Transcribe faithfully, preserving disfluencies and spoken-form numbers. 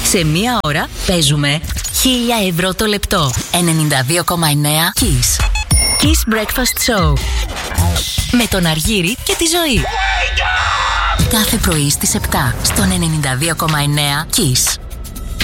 Σε μία ώρα παίζουμε χίλια ευρώ το λεπτό. ενενήντα δύο κόμμα εννέα Kiss. Kiss Breakfast Show. Με τον Αργύρη και τη Ζωή. Κάθε πρωί στις επτά στον ενενήντα δύο κόμμα εννέα Kiss.